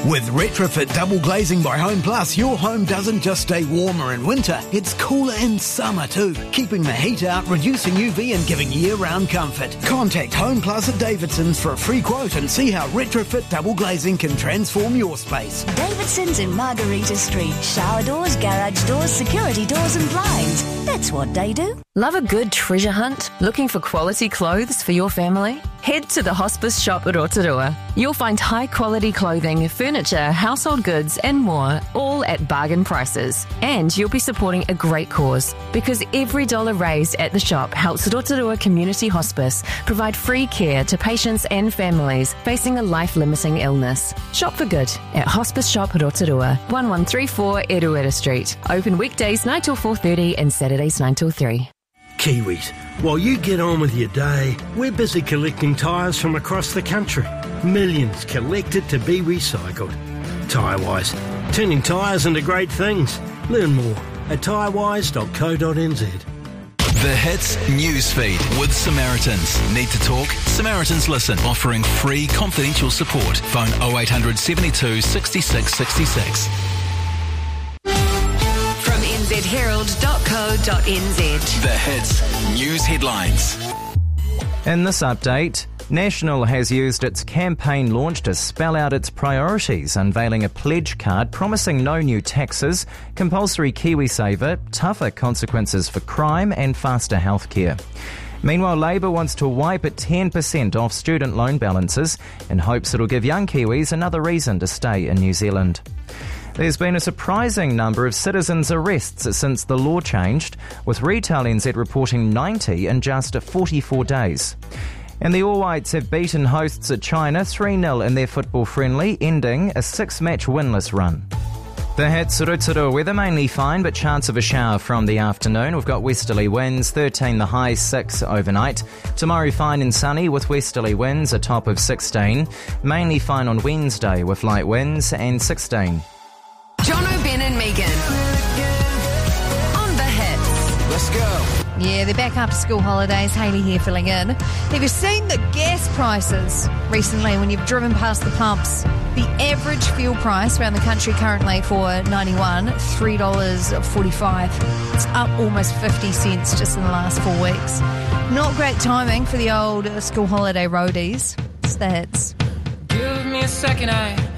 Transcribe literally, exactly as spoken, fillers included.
With retrofit double glazing by Home Plus, your home doesn't just stay warmer in winter, it's cooler in summer too, keeping the heat out, reducing U V and giving year-round comfort. Contact Home Plus at Davidson's for a free quote and see how retrofit double glazing can transform your space. Davidson's in Margarita Street. Shower doors, garage doors, security doors and blinds. That's what they do. Love a good treasure hunt? Looking for quality clothes for your family? Head to the Hospice Shop at Rotorua. You'll find high-quality clothing, furniture, household goods and more, all at bargain prices. And you'll be supporting a great cause, because every dollar raised at the shop helps Rotorua Community Hospice provide free care to patients and families facing a life-limiting illness. Shop for good at Hospice Shop Rotorua, one one three four Eruera Street. Open weekdays nine till four thirty and Saturdays nine till three. Kiwis, while you get on with your day, we're busy collecting tyres from across the country. Millions collected to be recycled. Tyrewise, turning tyres into great things. Learn more at tyrewise dot co dot n z. The Hits Newsfeed with Samaritans. Need to talk? Samaritans Listen, offering free confidential support. Phone oh eight hundred seventy-two sixty-six sixty-six. n z herald dot co dot n z. The Hits News Headlines. In this update, National has used its campaign launch to spell out its priorities, unveiling a pledge card promising no new taxes, compulsory KiwiSaver, tougher consequences for crime and faster healthcare. Meanwhile, Labour wants to wipe at ten percent off student loan balances in hopes it'll give young Kiwis another reason to stay in New Zealand. There's been a surprising number of citizens' arrests since the law changed, with Retail N Z reporting ninety in just forty-four days. And the All Whites have beaten hosts at China three nil in their football friendly, ending a six-match winless run. The Hits Rotorua weather mainly fine, but chance of a shower from the afternoon. We've got westerly winds, thirteen the high, six overnight. Tomorrow fine and sunny with westerly winds, a top of sixteen. Mainly fine on Wednesday with light winds and sixteen. John O'Ben and Megan on The Hits. Let's go. Yeah, they're back after school holidays. Hayley here filling in. Have you seen the gas prices recently when you've driven past the pumps? The average fuel price around the country currently for ninety-one, three dollars forty-five. It's up almost fifty cents just in the last four weeks. Not great timing for the old school holiday roadies. It's The Hits. Give me a second eye.